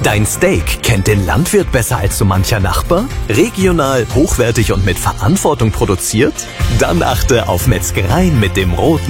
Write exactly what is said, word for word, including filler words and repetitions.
Dein Steak kennt den Landwirt besser als so mancher Nachbar? Regional, hochwertig und mit Verantwortung produziert? Dann achte auf Metzgereien mit dem roten